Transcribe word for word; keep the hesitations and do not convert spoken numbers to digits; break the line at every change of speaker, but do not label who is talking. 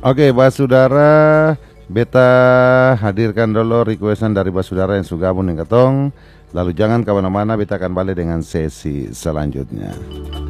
Oke, Basudara, beta hadirkan dulu requestan dari Basudara yang sudah gabung dengan Ketong. Lalu jangan kemana-mana, beta akan balik dengan sesi selanjutnya.